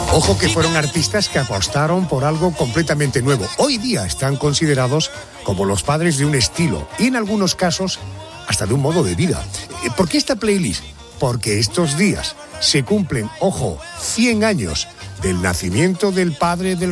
Ojo que fueron artistas que apostaron por algo completamente nuevo. Hoy día están considerados como los padres de un estilo y en algunos casos hasta de un modo de vida. ¿Por qué esta playlist? Porque estos días se cumplen, ojo, 100 años del nacimiento del padre del